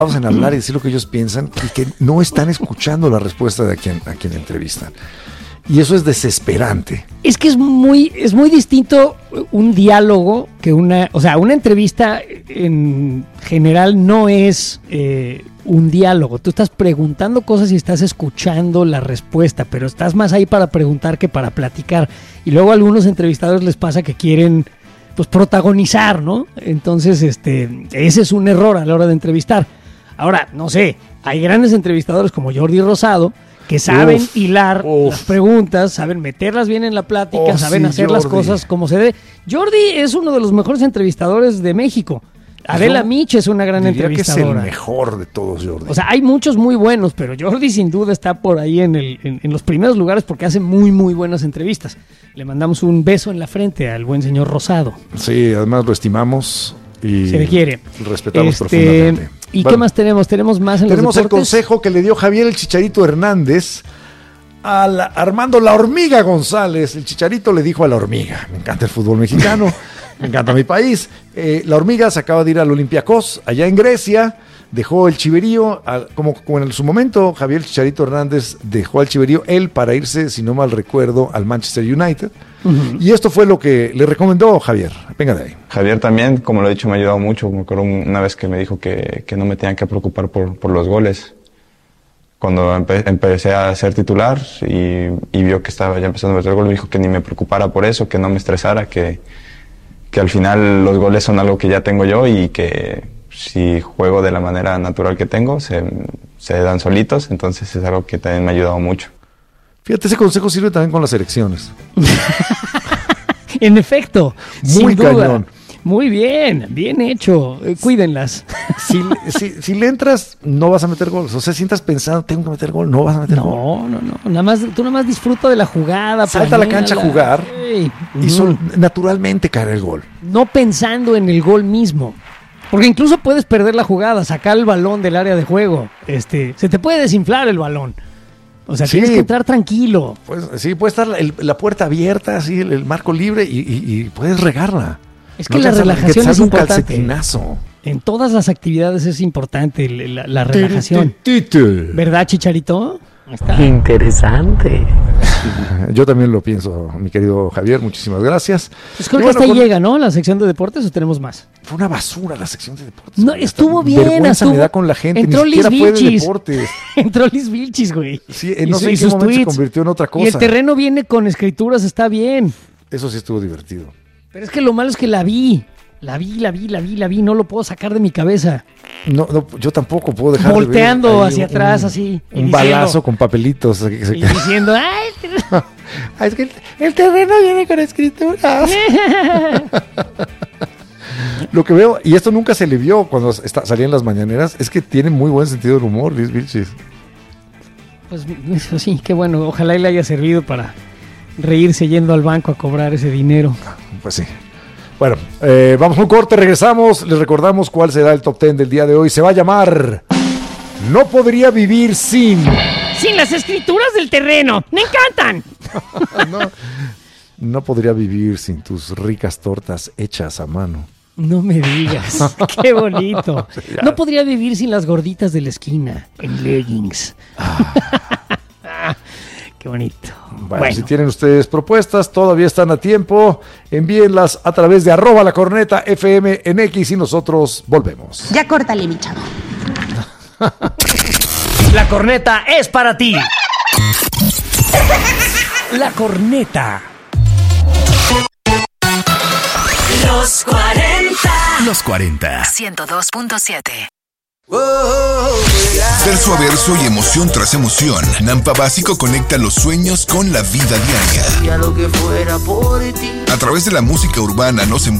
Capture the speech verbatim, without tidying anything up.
en hablar y decir lo que ellos piensan y que no están escuchando la respuesta de a quien, a quien entrevistan. Y eso es desesperante. Es que es muy, es muy distinto un diálogo que una... O sea, una entrevista en general no es eh, un diálogo. Tú estás preguntando cosas y estás escuchando la respuesta, pero estás más ahí para preguntar que para platicar. Y luego a algunos entrevistadores les pasa que quieren, pues, protagonizar, ¿no? Entonces, este, ese es un error a la hora de entrevistar. Ahora, no sé, hay grandes entrevistadores como Jordi Rosado que saben uf, hilar uf. las preguntas, saben meterlas bien en la plática, oh, saben sí, hacer Jordi. las cosas como se debe. Jordi es uno de los mejores entrevistadores de México. Adela Mich es una gran diría entrevistadora. Que es el mejor de todos, Jordi. O sea, hay muchos muy buenos, pero Jordi sin duda está por ahí en, el, en, en los primeros lugares porque hace muy, muy buenas entrevistas. Le mandamos un beso en la frente al buen señor Rosado. Sí, además lo estimamos y se le quiere. Respetamos este, profundamente. ¿Y bueno, qué más tenemos? Tenemos más en Tenemos los el consejo que le dio Javier el Chicharito Hernández a la, Armando La Hormiga González. El Chicharito le dijo a La Hormiga: me encanta el fútbol mexicano, me encanta mi país. Eh, la Hormiga se acaba de ir al Olympiacos, allá en Grecia, dejó el Chiverío, a, como, como en su momento Javier Chicharito Hernández dejó al Chiverío, él para irse, si no mal recuerdo, al Manchester United. Uh-huh. Y esto fue lo que le recomendó Javier. Venga de ahí. Javier también, como lo he dicho, me ha ayudado mucho. Me acuerdo una vez que me dijo que, que no me tenían que preocupar por, por los goles. Cuando empe- empecé a ser titular y, y vio que estaba ya empezando a meter goles, me dijo que ni me preocupara por eso, que no me estresara, que, que al final los goles son algo que ya tengo yo y que si juego de la manera natural que tengo, se, se dan solitos. Entonces es algo que también me ha ayudado mucho. Fíjate, ese consejo sirve también con las elecciones. En efecto, muy sin duda. cañón. Muy bien, bien hecho. Eh, cuídenlas. Si, si, si le entras, no vas a meter goles. O sea, si estás pensando, tengo que meter gol, no vas a meter no, gol. No, no, no. Nada más, tú nada más disfruta de la jugada. Salta a la cancha a jugar Ey. y son, naturalmente caer el gol. No pensando en el gol mismo. Porque incluso puedes perder la jugada, sacar el balón del área de juego. Este, se te puede desinflar el balón. O sea, sí, tienes que entrar tranquilo. Pues, sí, puede estar el, la puerta abierta, así, el, el marco libre y, y, y puedes regarla. Es que no la relajación es un importante. Calcetinazo. En todas las actividades es importante la, la relajación. ¿Verdad, Chicharito? Está. Interesante. Yo también lo pienso, mi querido Javier, muchísimas gracias. Pues creo y que bueno, hasta ahí con... llega, ¿no? La sección de deportes, ¿o tenemos más? Fue una basura la sección de deportes. No, estuvo bien. Vergüenza estuvo... me da con la gente, entró ni siquiera Liz fue Vilchis. de deportes. Entró Liz Vilchis, güey. Sí, no sé en qué momento se convirtió en otra cosa. Y el terreno viene con escrituras, está bien. Eso sí estuvo divertido. Pero es que lo malo es que la vi. La vi, la vi, la vi, la vi, no lo puedo sacar de mi cabeza. No, no yo tampoco puedo dejar Volteando de ver hacia un, atrás, así. Un diciendo, balazo con papelitos. Y diciendo, ay, ay, es que el, el terreno viene con escrituras. Lo que veo, y esto nunca se le vio cuando está, salía en las mañaneras, es que tiene muy buen sentido del humor, Liz Vilchis. Pues eso sí, qué bueno. Ojalá le haya servido para reírse yendo al banco a cobrar ese dinero. Pues sí. Bueno, eh, vamos a un corte, regresamos, les recordamos cuál será el top ten del día de hoy. Se va a llamar No podría vivir sin... Sin las escrituras del terreno, me encantan. no, no podría vivir sin tus ricas tortas hechas a mano. No me digas, qué bonito. No podría vivir sin las gorditas de la esquina en leggings. Qué bonito. Bueno, bueno, si tienen ustedes propuestas, todavía están a tiempo. Envíenlas a través de arroba la corneta F M en X y nosotros volvemos. Ya córtale, mi chavo. La corneta es para ti. La corneta. Los cuarenta. Los cuarenta. ciento dos punto siete. Verso a verso y emoción tras emoción, Nampa Básico conecta los sueños con la vida diaria. A través de la música urbana nos envuelve